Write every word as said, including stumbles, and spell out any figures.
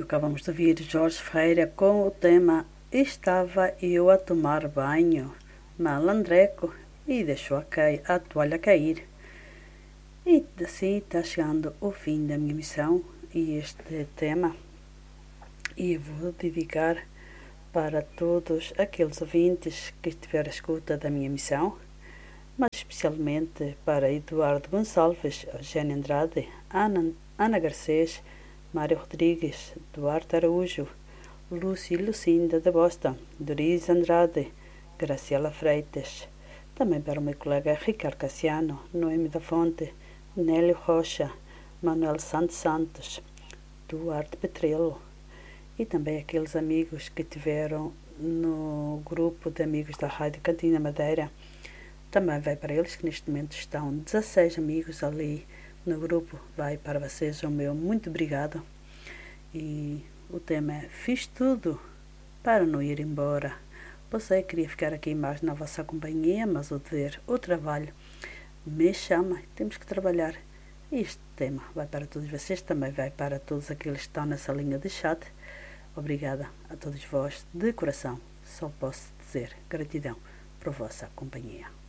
acabamos de ouvir Jorge Ferreira com o tema Estava eu a tomar banho, malandreco, e deixou a, cair, a toalha cair. E assim está chegando o fim da minha missão e este tema. E vou dedicar para todos aqueles ouvintes que estiveram à escuta da minha missão, mas especialmente para Eduardo Gonçalves, Eugênio Andrade, Ana, Ana Garcês, Mário Rodrigues, Duarte Araújo, Lúcio e Lucinda de Boston, Doris Andrade, Graciela Freitas, também para o meu colega Ricardo Cassiano, Noemi da Fonte, Nélio Rocha, Manuel Santos Santos, Duarte Petrello, e também aqueles amigos que tiveram no grupo de amigos da Rádio Cantina Madeira. Também vai para eles, que neste momento estão dezasseis amigos ali no grupo. Vai para vocês o meu muito obrigado. E o tema é: fiz tudo para não ir embora. Você queria ficar aqui mais na vossa companhia, mas o dever, o trabalho me chama, temos que trabalhar. E este tema vai para todos vocês, também vai para todos aqueles que estão nessa linha de chat. Obrigada a todos vós, de coração. Só posso dizer gratidão por vossa companhia.